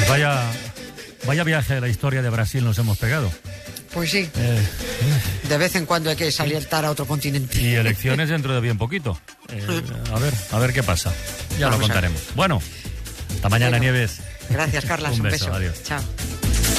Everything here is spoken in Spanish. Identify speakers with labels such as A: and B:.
A: Pues vaya viaje de la historia de Brasil nos hemos pegado.
B: Pues sí. De vez en cuando hay que saltar a otro continente.
A: Y elecciones dentro de bien poquito. A ver qué pasa. Ya lo contaremos. Bueno, hasta mañana, Nieves.
B: Gracias, Carlas.
A: Un beso.
B: Beso.
A: Adiós.
B: Chao.